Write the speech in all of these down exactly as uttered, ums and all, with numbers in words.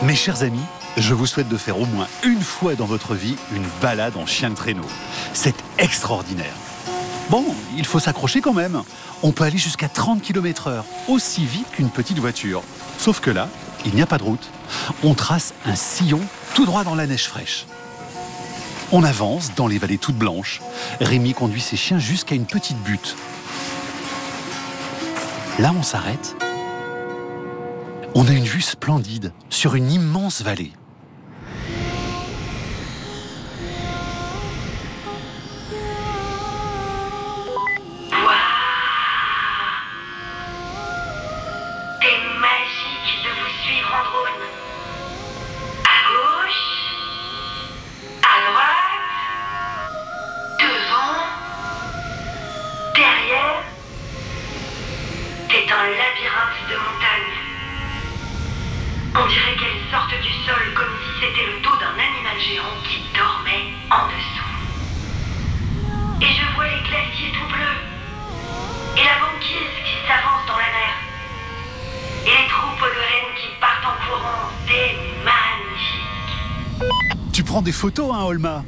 Mes chers amis, je vous souhaite de faire au moins une fois dans votre vie une balade en chien de traîneau. C'est extraordinaire. Bon, il faut s'accrocher quand même. On peut aller jusqu'à trente kilomètres heure, aussi vite qu'une petite voiture. Sauf que là, il n'y a pas de route. On trace un sillon tout droit dans la neige fraîche. On avance dans les vallées toutes blanches. Rémi conduit ses chiens jusqu'à une petite butte. Là, on s'arrête. On a une vue splendide sur une immense vallée. Un labyrinthe de montagnes. On dirait qu'elles sortent du sol comme si c'était le dos d'un animal géant qui dormait en dessous. Et je vois les glaciers tout bleus, et la banquise qui s'avance dans la mer, et les troupeaux de rennes qui partent en courant. C'est magnifique. Tu prends des photos, hein, Olma?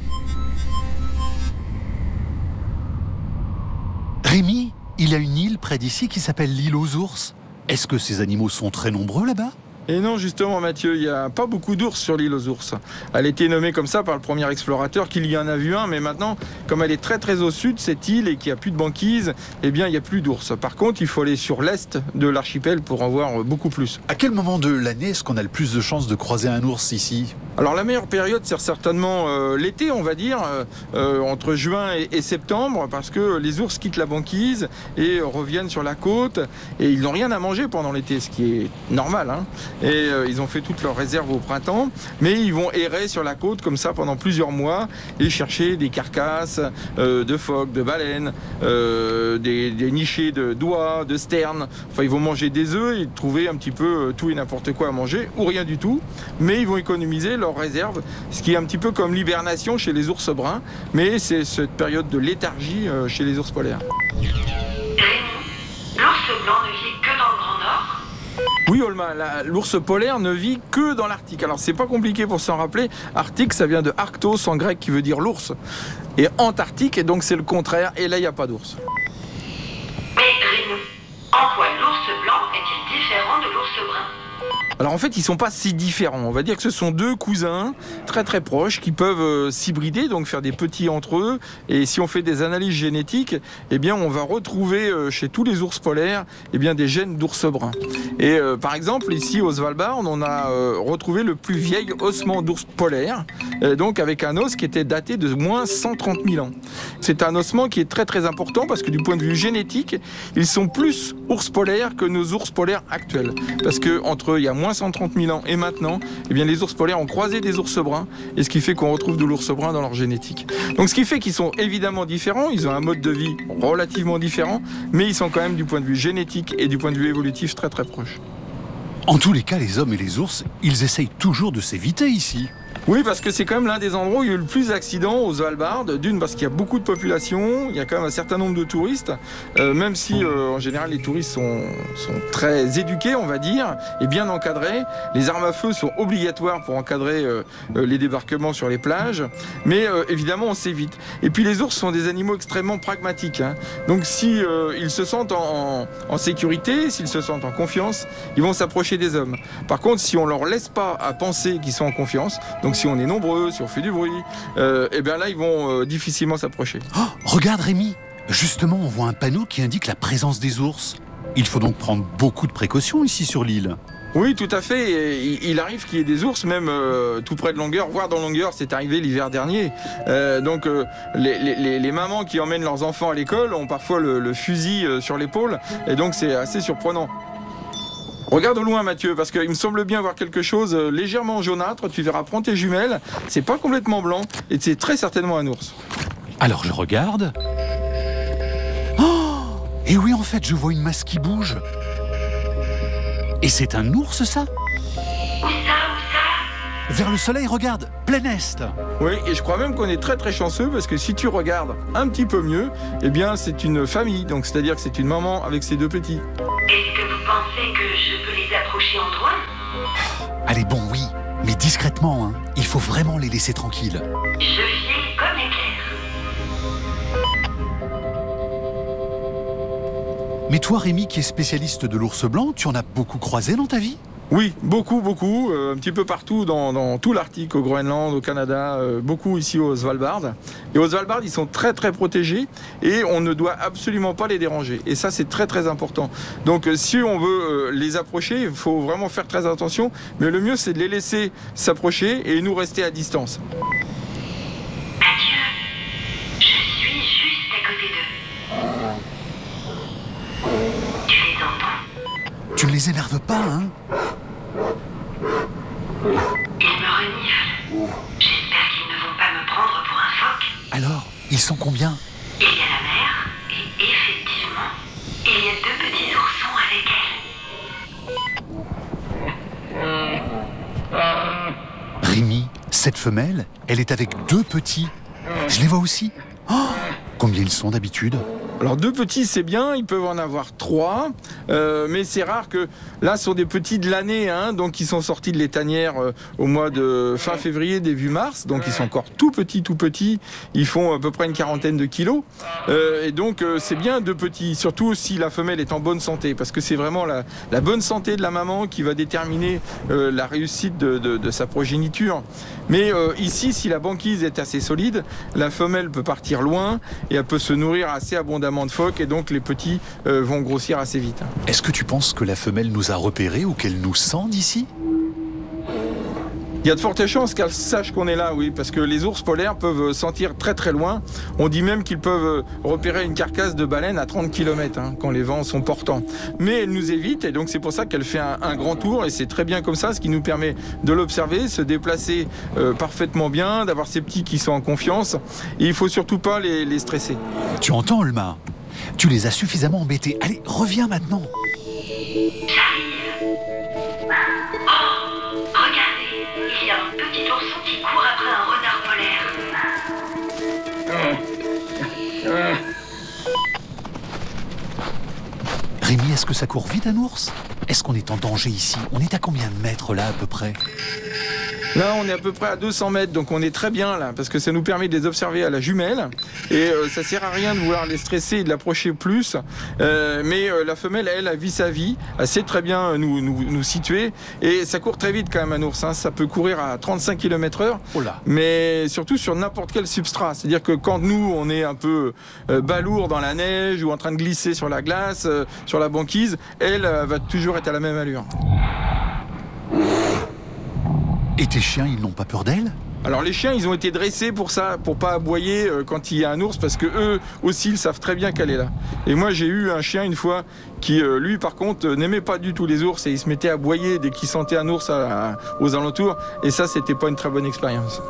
Rémi, il y a une île près d'ici qui s'appelle l'île aux ours. Est-ce que ces animaux sont très nombreux là-bas? Et non, justement, Mathieu, il n'y a pas beaucoup d'ours sur l'île aux ours. Elle a été nommée comme ça par le premier explorateur, qu'il y en a vu un, mais maintenant, comme elle est très très au sud, cette île, et qu'il n'y a plus de banquise, eh bien, il n'y a plus d'ours. Par contre, il faut aller sur l'est de l'archipel pour en voir beaucoup plus. À quel moment de l'année est-ce qu'on a le plus de chances de croiser un ours ici? Alors, la meilleure période, c'est certainement euh, l'été, on va dire, euh, entre juin et, et septembre, parce que les ours quittent la banquise et reviennent sur la côte, et ils n'ont rien à manger pendant l'été, ce qui est normal, hein. Et euh, ils ont fait toutes leurs réserves au printemps, mais ils vont errer sur la côte comme ça pendant plusieurs mois et chercher des carcasses euh, de phoques, de baleines, euh, des, des nichés de d'oies, de sternes. Enfin, ils vont manger des œufs et trouver un petit peu tout et n'importe quoi à manger, ou rien du tout, mais ils vont économiser leurs réserves, ce qui est un petit peu comme l'hibernation chez les ours bruns, mais c'est cette période de léthargie euh, chez les ours polaires. Rémi, l'ours blanc ne vit que dans le Grand Nord? Oui, Olma, la- l'ours polaire ne vit que dans l'Arctique. Alors, c'est pas compliqué pour s'en rappeler. Arctique, ça vient de Arctos en grec, qui veut dire l'ours. Et Antarctique, et donc c'est le contraire. Et là, il n'y a pas d'ours. Mais Rémi, en quoi l'ours blanc est-il différent de l'ours brun? Alors en fait, ils sont pas si différents. On va dire que ce sont deux cousins très très proches qui peuvent euh, s'hybrider, donc faire des petits entre eux. Et si on fait des analyses génétiques, eh bien on va retrouver euh, chez tous les ours polaires eh bien des gènes d'ours brun. Et euh, par exemple ici au Svalbard, on a euh, retrouvé le plus vieil ossement d'ours polaire, euh, donc avec un os qui était daté de moins cent trente mille ans. C'est un ossement qui est très très important parce que du point de vue génétique, ils sont plus ours polaires que nos ours polaires actuels. Parce que entre eux, il y a moins cent trente mille ans et maintenant, eh bien, les ours polaires ont croisé des ours bruns, et ce qui fait qu'on retrouve de l'ours brun dans leur génétique. Donc ce qui fait qu'ils sont évidemment différents, ils ont un mode de vie relativement différent, mais ils sont quand même du point de vue génétique et du point de vue évolutif très très proches. En tous les cas, les hommes et les ours, ils essayent toujours de s'éviter ici. Oui, parce que c'est quand même l'un des endroits où il y a eu le plus d'accidents au Svalbard. D'une, parce qu'il y a beaucoup de population, il y a quand même un certain nombre de touristes, euh, même si euh, en général les touristes sont, sont très éduqués, on va dire, et bien encadrés. Les armes à feu sont obligatoires pour encadrer euh, euh, les débarquements sur les plages, mais euh, évidemment on s'évite. Et puis les ours sont des animaux extrêmement pragmatiques, hein. Donc si euh, ils se sentent en, en sécurité, s'ils se sentent en confiance, ils vont s'approcher des hommes. Par contre, si on leur laisse pas à penser qu'ils sont en confiance, donc si on est nombreux, si on fait du bruit, euh, et bien là, ils vont euh, difficilement s'approcher. Oh, regarde Rémi, justement, on voit un panneau qui indique la présence des ours. Il faut donc prendre beaucoup de précautions ici sur l'île. Oui, tout à fait. Et il, il arrive qu'il y ait des ours, même euh, tout près de Longueur, voire dans Longueur, c'est arrivé l'hiver dernier. Euh, donc euh, les, les, les mamans qui emmènent leurs enfants à l'école ont parfois le, le fusil euh, sur l'épaule, et donc c'est assez surprenant. Regarde au loin, Mathieu, parce qu'il me semble bien voir quelque chose légèrement jaunâtre. Tu verras, prends tes jumelles. C'est pas complètement blanc et c'est très certainement un ours. Alors je regarde. Oh! Et oui, en fait, je vois une masse qui bouge. Et c'est un ours, ça? Où ça, où ça? Vers le soleil, regarde, plein est. Oui, et je crois même qu'on est très très chanceux parce que si tu regardes un petit peu mieux, eh bien c'est une famille. Donc c'est-à-dire que c'est une maman avec ses deux petits. Est-ce que vous pensez que je peux les approcher en droit? Allez, bon, oui, mais discrètement, hein. Il faut vraiment les laisser tranquilles. Je file comme l'éclair. Mais toi, Rémi, qui est spécialiste de l'ours blanc, tu en as beaucoup croisé dans ta vie ? Oui, beaucoup, beaucoup, euh, un petit peu partout dans, dans tout l'Arctique, au Groenland, au Canada, euh, beaucoup ici au Svalbard. Et au Svalbard, ils sont très très protégés et on ne doit absolument pas les déranger. Et ça, c'est très très important. Donc euh, si on veut euh, les approcher, il faut vraiment faire très attention. Mais le mieux, c'est de les laisser s'approcher et nous rester à distance. Adieu. Je suis juste à côté d'eux. Tu les entends? Tu ne les énerves pas, hein ? Ils me reniflent. J'espère qu'ils ne vont pas me prendre pour un phoque. Alors, ils sont combien ? Il y a la mère, et effectivement, il y a deux petits oursons avec elle. Rémi, cette femelle, elle est avec deux petits. Je les vois aussi. Oh, combien ils sont d'habitude ? Alors deux petits, c'est bien, ils peuvent en avoir trois, euh, mais c'est rare que là ce sont des petits de l'année, hein, donc ils sont sortis de l'étanière euh, au mois de fin février, début mars, donc ils sont encore tout petits, tout petits, ils font à peu près une quarantaine de kilos, euh, et donc euh, c'est bien deux petits, surtout si la femelle est en bonne santé, parce que c'est vraiment la, la bonne santé de la maman qui va déterminer euh, la réussite de, de, de sa progéniture. Mais euh, ici, si la banquise est assez solide, la femelle peut partir loin et elle peut se nourrir assez abondamment de phoques et donc les petits euh, vont grossir assez vite. Est-ce que tu penses que la femelle nous a repérés ou qu'elle nous sent d'ici ? Il y a de fortes chances qu'elle sache qu'on est là, oui, parce que les ours polaires peuvent sentir très très loin. On dit même qu'ils peuvent repérer une carcasse de baleine à trente kilomètres hein, quand les vents sont portants. Mais elle nous évite et donc c'est pour ça qu'elle fait un, un grand tour et c'est très bien comme ça, ce qui nous permet de l'observer, se déplacer euh, parfaitement bien, d'avoir ces petits qui sont en confiance. Et il faut surtout pas les, les stresser. Tu entends, Ulma ? Tu les as suffisamment embêtés. Allez, reviens maintenant. Il y a un petit ourson qui court après un renard polaire. Rémi, est-ce que ça court vite un ours ? Est-ce qu'on est en danger ici ? On est à combien de mètres là à peu près ? Là, on est à peu près à deux cents mètres, donc on est très bien là, parce que ça nous permet de les observer à la jumelle. Et euh, ça sert à rien de vouloir les stresser et de l'approcher plus. Euh, mais euh, la femelle, elle, a vit sa vie, elle sait très bien nous, nous, nous situer. Et ça court très vite quand même un ours, hein. Ça peut courir à trente-cinq kilomètres heure. Oh là. Mais surtout sur n'importe quel substrat. C'est-à-dire que quand nous, on est un peu euh, balourd dans la neige ou en train de glisser sur la glace, euh, sur la banquise, elle euh, va toujours être à la même allure. Et tes chiens, ils n'ont pas peur d'elle ? Alors les chiens, ils ont été dressés pour ça, pour pas aboyer quand il y a un ours, parce que eux aussi, ils savent très bien qu'elle est là. Et moi, j'ai eu un chien une fois qui, lui, par contre, n'aimait pas du tout les ours et il se mettait à aboyer dès qu'il sentait un ours à, à, aux alentours. Et ça, c'était pas une très bonne expérience.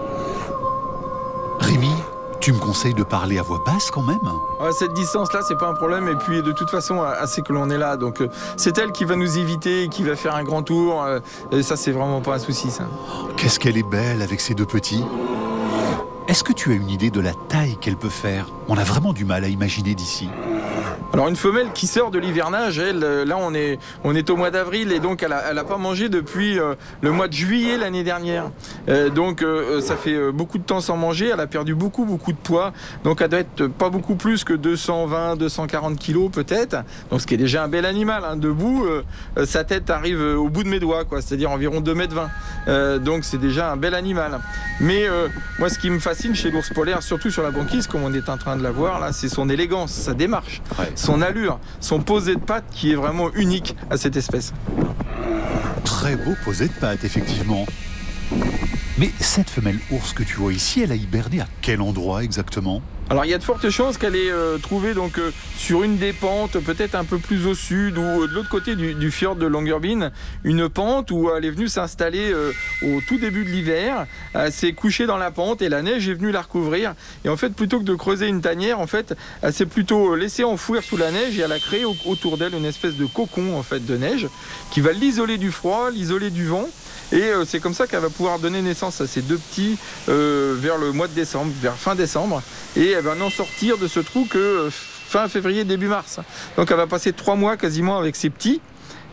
Rémi, tu me conseilles de parler à voix basse quand même ? À cette distance-là, c'est pas un problème. Et puis, de toute façon, assez que l'on est là. Donc, c'est elle qui va nous éviter, qui va faire un grand tour. Et ça, c'est vraiment pas un souci, ça. Qu'est-ce qu'elle est belle avec ses deux petits. Est-ce que tu as une idée de la taille qu'elle peut faire ? On a vraiment du mal à imaginer d'ici. Alors une femelle qui sort de l'hivernage, elle, là on est, on est au mois d'avril et donc elle a, elle a pas mangé depuis euh, le mois de juillet l'année dernière. Euh, donc euh, ça fait euh, beaucoup de temps sans manger, elle a perdu beaucoup beaucoup de poids. Donc elle doit être pas beaucoup plus que deux cent vingt, deux cent quarante kilos peut-être. Donc ce qui est déjà un bel animal, hein. Debout, euh, sa tête arrive au bout de mes doigts, quoi, c'est-à-dire environ deux mètres vingt. Euh, donc c'est déjà un bel animal. Mais euh, moi ce qui me fascine chez l'ours polaire, surtout sur la banquise, comme on est en train de la voir là, c'est son élégance, sa démarche. Ouais. Son allure, son posé de pattes qui est vraiment unique à cette espèce. Très beau posé de pattes, effectivement. Mais cette femelle ours que tu vois ici, elle a hiberné à quel endroit exactement ? Alors il y a de fortes chances qu'elle ait euh, trouvé donc, euh, sur une des pentes, peut-être un peu plus au sud ou euh, de l'autre côté du, du fjord de Longyearbyen, une pente où elle est venue s'installer euh, au tout début de l'hiver. Elle s'est couchée dans la pente et la neige est venue la recouvrir. Et en fait, plutôt que de creuser une tanière, en fait, elle s'est plutôt laissée enfouir sous la neige et elle a créé au, autour d'elle une espèce de cocon en fait, de neige qui va l'isoler du froid, l'isoler du vent. Et euh, c'est comme ça qu'elle va pouvoir donner naissance à ces deux petits euh, vers le mois de décembre, vers fin décembre. Et elle va n'en sortir de ce trou que euh, fin février, début mars. Donc elle va passer trois mois quasiment avec ses petits.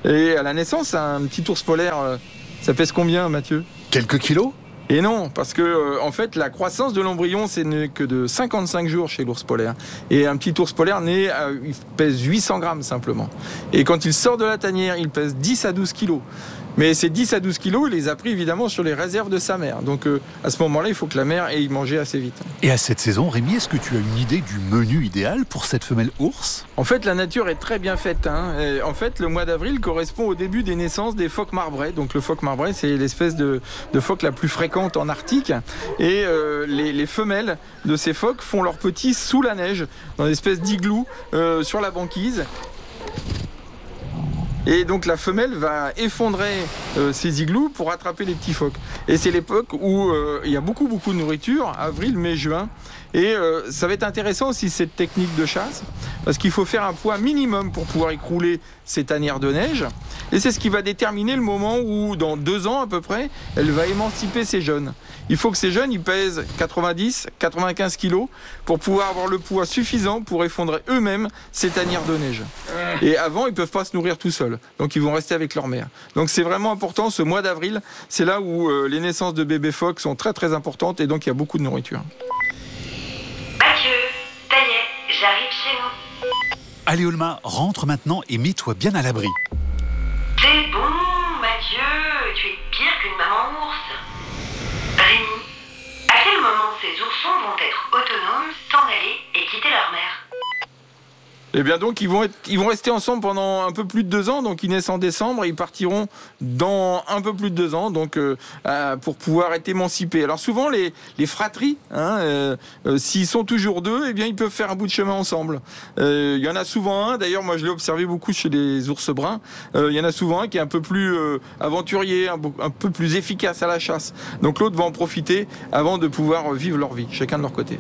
Et à la naissance, un petit ours polaire, euh, ça pèse combien, Mathieu ? Quelques kilos ? Et non, parce que euh, en fait, la croissance de l'embryon, c'est n'est que de cinquante-cinq jours chez l'ours polaire. Et un petit ours polaire né, euh, il pèse huit cents grammes simplement. Et quand il sort de la tanière, il pèse dix à douze kilos. Mais ces dix à douze kilos, il les a pris évidemment sur les réserves de sa mère. Donc euh, à ce moment-là, il faut que la mère ait mangé assez vite. Et à cette saison, Rémi, est-ce que tu as une idée du menu idéal pour cette femelle ours ? En fait, la nature est très bien faite. Hein. Et en fait, le mois d'avril correspond au début des naissances des phoques marbrés. Donc le phoque marbré, c'est l'espèce de, de phoque la plus fréquente en Arctique. Et euh, les, les femelles de ces phoques font leurs petits sous la neige, dans une espèce d'igloo euh, sur la banquise. Et donc la femelle va effondrer euh, ces igloos pour attraper les petits phoques. Et c'est l'époque où euh, il y a beaucoup beaucoup de nourriture, avril, mai, juin. Et euh, ça va être intéressant aussi cette technique de chasse, parce qu'il faut faire un poids minimum pour pouvoir écrouler ces tanières de neige. Et c'est ce qui va déterminer le moment où, dans deux ans à peu près, elle va émanciper ses jeunes. Il faut que ces jeunes ils pèsent quatre-vingt-dix à quatre-vingt-quinze kilos pour pouvoir avoir le poids suffisant pour effondrer eux-mêmes ces tanières de neige. Et avant, ils ne peuvent pas se nourrir tout seuls. Donc ils vont rester avec leur mère. Donc c'est vraiment important, ce mois d'avril, c'est là où euh, les naissances de bébés phoques sont très très importantes et donc il y a beaucoup de nourriture. Mathieu, ça y est, j'arrive chez nous. Allez Olma, rentre maintenant et mets-toi bien à l'abri. C'est bon, Mathieu, tu es pire qu'une maman ours. Rémi, à quel moment ces oursons vont être autonomes, s'en aller et quitter leur mère ? Et bien donc ils vont, être, ils vont rester ensemble pendant un peu plus de deux ans, donc ils naissent en décembre et ils partiront dans un peu plus de deux ans donc, euh, euh, pour pouvoir être émancipés. Alors souvent les, les fratries, hein, euh, euh, s'ils sont toujours deux, eh bien, ils peuvent faire un bout de chemin ensemble. Euh, il y en a souvent un, d'ailleurs moi je l'ai observé beaucoup chez les ours bruns, euh, il y en a souvent un qui est un peu plus euh, aventurier, un, un peu plus efficace à la chasse. Donc l'autre va en profiter avant de pouvoir vivre leur vie, chacun de leur côté.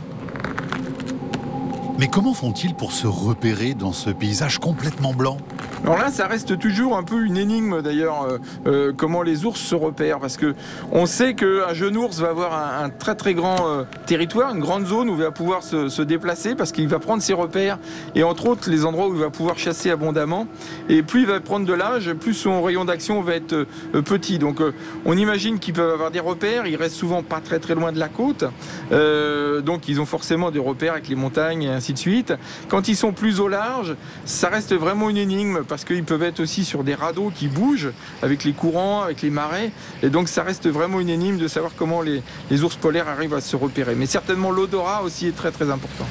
Mais comment font-ils pour se repérer dans ce paysage complètement blanc ? Alors là, ça reste toujours un peu une énigme d'ailleurs, euh, euh, comment les ours se repèrent, parce que on sait qu'un jeune ours va avoir un, un très très grand euh, territoire, une grande zone où il va pouvoir se, se déplacer, parce qu'il va prendre ses repères, et entre autres les endroits où il va pouvoir chasser abondamment. Et plus il va prendre de l'âge, plus son rayon d'action va être euh, petit. Donc euh, on imagine qu'ils peuvent avoir des repères, ils restent souvent pas très très loin de la côte, euh, donc ils ont forcément des repères avec les montagnes et ainsi de suite. Quand ils sont plus au large, ça reste vraiment une énigme, parce qu'ils peuvent être aussi sur des radeaux qui bougent avec les courants, avec les marées. Et donc ça reste vraiment une énigme de savoir comment les, les ours polaires arrivent à se repérer. Mais certainement l'odorat aussi est très très important.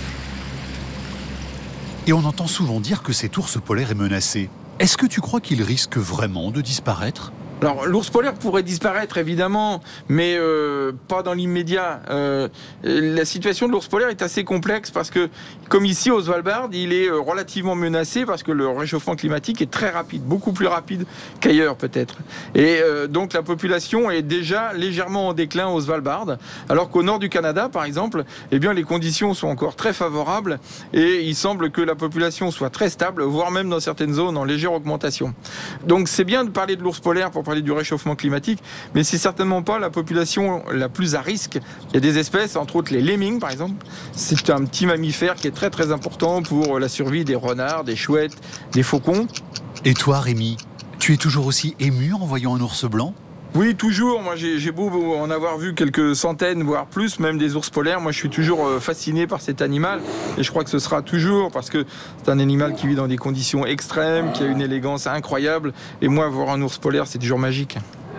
Et on entend souvent dire que cet ours polaire est menacé. Est-ce que tu crois qu'il risque vraiment de disparaître ? Alors l'ours polaire pourrait disparaître évidemment, mais euh, pas dans l'immédiat. Euh, la situation de l'ours polaire est assez complexe parce que, comme ici au Svalbard, il est relativement menacé parce que le réchauffement climatique est très rapide, beaucoup plus rapide qu'ailleurs peut-être. Et euh, donc la population est déjà légèrement en déclin au Svalbard, alors qu'au nord du Canada par exemple, eh bien les conditions sont encore très favorables et il semble que la population soit très stable, voire même dans certaines zones en légère augmentation. Donc c'est bien de parler de l'ours polaire pour parler du réchauffement climatique, mais c'est certainement pas la population la plus à risque. Il y a des espèces, entre autres les lemmings par exemple. C'est un petit mammifère qui est très très important pour la survie des renards, des chouettes, des faucons. Et toi Rémi, tu es toujours aussi ému en voyant un ours blanc ? Oui, toujours. Moi, j'ai, j'ai beau en avoir vu quelques centaines, voire plus, même des ours polaires. Moi, je suis toujours fasciné par cet animal. Et je crois que ce sera toujours, parce que c'est un animal qui vit dans des conditions extrêmes, qui a une élégance incroyable. Et moi, voir un ours polaire, c'est toujours magique.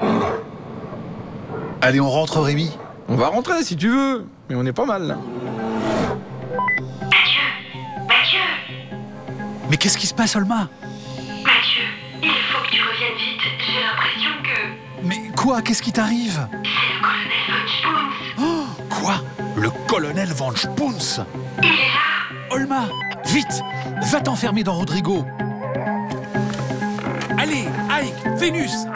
Allez, on rentre, Rémi ? On va rentrer, si tu veux. Mais on est pas mal, là. Mathieu, Mathieu, Mais qu'est-ce qui se passe, Olma ? Mathieu, il faut que tu reviennes vite. J'ai l'impression que Mais quoi ? Qu'est-ce qui t'arrive ? c'est le colonel Von Spoons. Oh, quoi ? Le colonel Von Spoons ? Il est là. Olma, vite, va t'enfermer dans Rodrigo. Allez, Ike, Vénus,